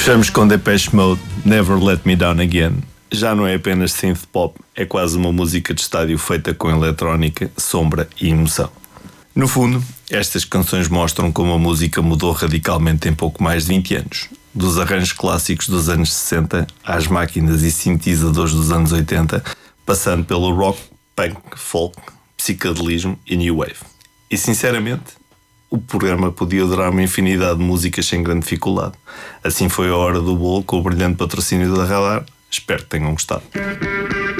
Fechamos com Depeche Mode, Never Let Me Down Again. Já não é apenas synth pop, é quase uma música de estádio feita com eletrónica, sombra e emoção. No fundo, estas canções mostram como a música mudou radicalmente em pouco mais de 20 anos. Dos arranjos clássicos dos anos 60 às máquinas e sintetizadores dos anos 80, passando pelo rock, punk, folk, psicadelismo e new wave. E sinceramente, o programa podia durar uma infinidade de músicas sem grande dificuldade. Assim foi a hora do bolo com o brilhante patrocínio da Radar. Espero que tenham gostado.